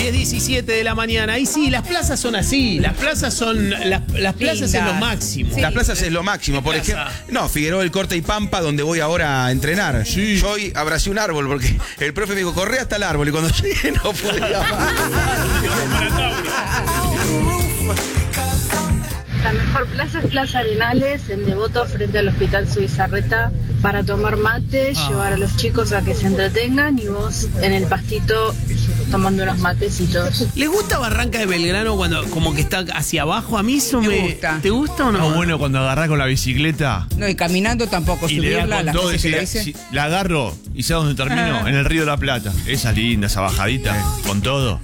10:17 de la mañana. Y sí, las plazas son así. Las plazas son. Las plazas es lo máximo. Sí. Las plazas es lo máximo. Por ejemplo. No, Figueroa, el Corte y Pampa, donde voy ahora a entrenar. Sí. Yo hoy abracé un árbol porque el profe me dijo, corre hasta el árbol. Y cuando llegué no podía más. La mejor plaza es Plaza Arenales, en Devoto, frente al Hospital Zubizarreta, para tomar mate, llevar a los chicos a que se entretengan y vos en el pastito tomando unos matecitos. ¿Les gusta Barranca de Belgrano cuando como que está hacia abajo? A mí eso me gusta. ¿Te gusta o no? No, bueno, cuando agarrás con la bicicleta. No, y caminando tampoco, y subirla, la todo, gente que dice. la agarro y ¿sabes dónde termino? En el Río de la Plata. Esa linda, esa bajadita, con todo.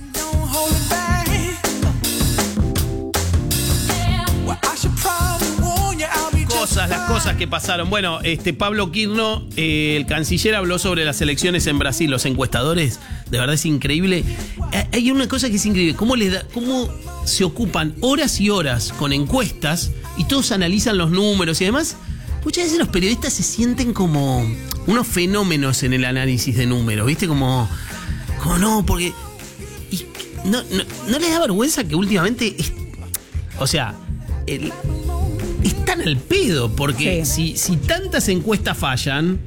Las cosas que pasaron. Bueno, Pablo Quirno, el canciller, habló sobre las elecciones en Brasil. Los encuestadores, de verdad es increíble. Hay una cosa que es increíble. Cómo se ocupan horas y horas con encuestas y todos analizan los números y además, muchas veces los periodistas se sienten como unos fenómenos en el análisis de números, ¿viste? Como no, porque... ¿No les da vergüenza que últimamente... están al pedo, porque si tantas encuestas fallan,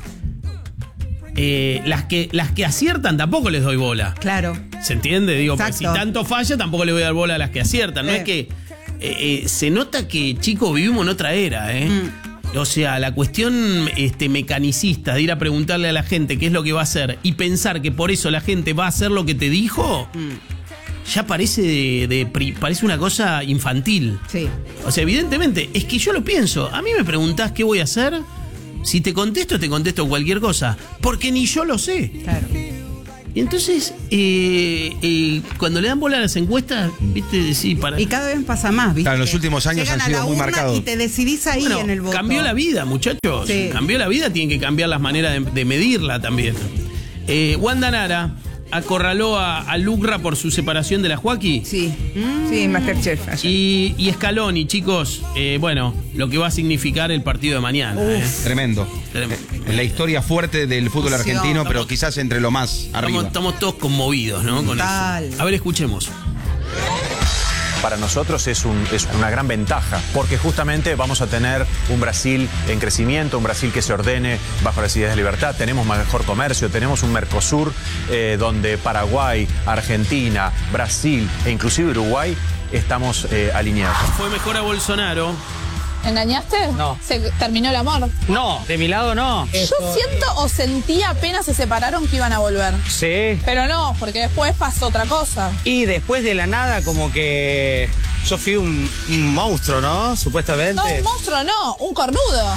las que aciertan tampoco les doy bola. Claro. ¿Se entiende? Digo, porque si tanto falla, tampoco le voy a dar bola a las que aciertan. No es que... se nota que, chicos, vivimos en otra era, O sea, la cuestión mecanicista de ir a preguntarle a la gente qué es lo que va a hacer y pensar que por eso la gente va a hacer lo que te dijo... ya parece parece una cosa infantil. Sí. O sea, evidentemente, es que yo lo pienso. A mí me preguntás qué voy a hacer. Si te contesto cualquier cosa. Porque ni yo lo sé. Claro. Y entonces, cuando le dan bola a las encuestas, viste, sí, Y cada vez pasa más, viste. Claro, en los últimos años han sido muy marcados. Y te decidís ahí en el voto. Cambió la vida, muchachos. Sí. Cambió la vida, tienen que cambiar las maneras de medirla también. Wanda Nara acorraló a Lucra por su separación de la Joaquí. Sí, sí, Masterchef. Y Scaloni, chicos, lo que va a significar el partido de mañana. Tremendo. La historia fuerte del fútbol argentino, pero quizás entre lo más arriba. Estamos todos conmovidos, ¿no? Con eso. A ver, escuchemos. Para nosotros es una gran ventaja, porque justamente vamos a tener un Brasil en crecimiento, un Brasil que se ordene bajo las ideas de libertad, tenemos mejor comercio, tenemos un Mercosur donde Paraguay, Argentina, Brasil e inclusive Uruguay estamos alineados. Fue mejor a Bolsonaro. ¿Engañaste? No. ¿Se terminó el amor? No, de mi lado no. Yo siento o sentí apenas se separaron que iban a volver. Sí. Pero no, porque después pasó otra cosa. Y después de la nada como que yo fui un monstruo, ¿no? Supuestamente. No, un monstruo no, un cornudo.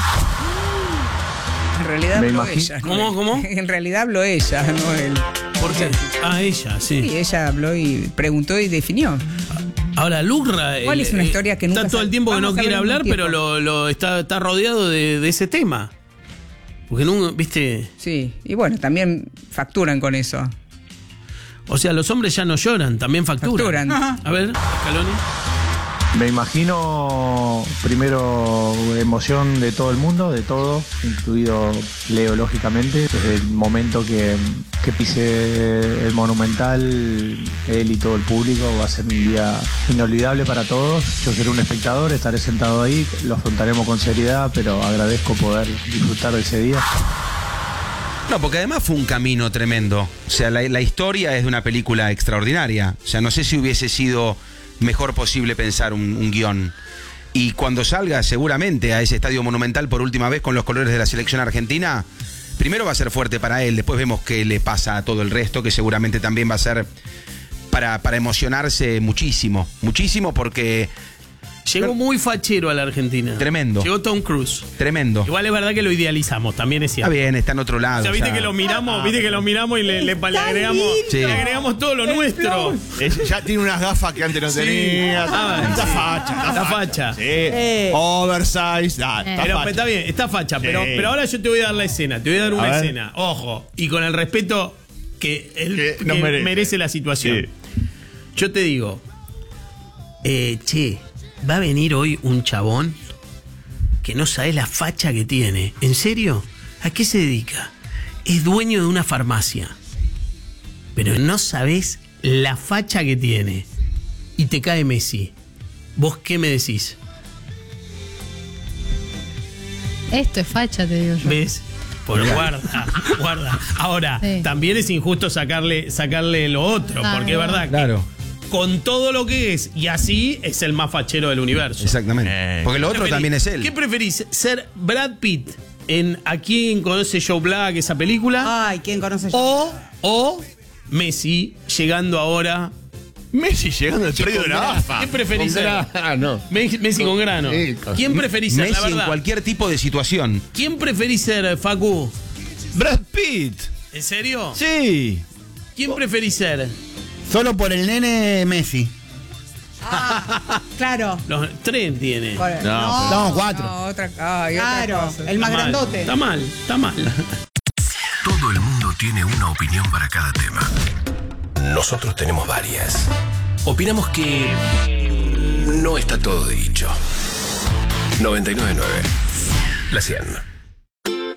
En realidad habló ella. ¿Cómo? En realidad habló ella, no él. ¿Por qué? Ella, sí. Sí, ella habló y preguntó y definió. Ahora, Lucra ¿cuál es una historia que nunca está todo el tiempo que no quiere hablar, pero está rodeado de ese tema. Porque no, ¿viste? Sí, y bueno, también facturan con eso. O sea, los hombres ya no lloran, también facturan. A ver, Scaloni. Me imagino primero emoción de todo el mundo, de todo, incluido Leo, lógicamente. Desde el momento que pise el Monumental, él y todo el público, va a ser un día inolvidable para todos. Yo seré un espectador, estaré sentado ahí, lo afrontaremos con seriedad, pero agradezco poder disfrutar de ese día. No, porque además fue un camino tremendo. O sea, la historia es de una película extraordinaria. O sea, no sé si hubiese sido mejor posible pensar un guión. Y cuando salga seguramente a ese estadio Monumental por última vez con los colores de la selección argentina, primero va a ser fuerte para él, después vemos qué le pasa a todo el resto, que seguramente también va a ser para emocionarse muchísimo, muchísimo, porque... Llegó muy fachero a la Argentina. Tremendo. Llegó Tom Cruise. Tremendo. Igual es verdad que lo idealizamos, también es cierto. Está bien, está en otro lado. O sea, viste que lo miramos y le agregamos todo lo nuestro. Ya tiene unas gafas que antes no tenía. Está facha. Está facha. Sí. Oversize. Pero está bien, está facha. Sí. Pero ahora yo te voy a dar la escena. Te voy a dar una escena. Ojo. Y con el respeto que merece la situación. Sí. Yo te digo, va a venir hoy un chabón que no sabes la facha que tiene. ¿En serio? ¿A qué se dedica? Es dueño de una farmacia. Pero no sabés la facha que tiene y te cae Messi, ¿vos qué me decís? Esto es facha, te digo yo. ¿Ves? Pero guarda. Ahora, también es injusto sacarle lo otro, porque es verdad que con todo lo que es, y así es el más fachero del universo. Exactamente. Porque lo otro también es él. ¿Qué preferís? ¿Ser Brad Pitt en ¿A quién conoce Joe Black, esa película? Ay, ¿quién conoce Joe? O Messi llegando ahora. Messi llegando al predio de la AFA. ¿Qué preferís ser? No. Messi con grano. ¿Quién preferís ser, Messi la verdad? en cualquier tipo de situación. ¿Quién preferís ser, Facu? Brad Pitt. ¿En serio? Sí. ¿Quién preferís ser? Solo por el nene Messi. Claro. Los 3 tiene. No, 4. No, otra Claro, cosa. el más Está mal, grandote. Está mal. Todo el mundo tiene una opinión para cada tema. Nosotros tenemos varias. Opinamos que no está todo dicho. 99.9. La 100.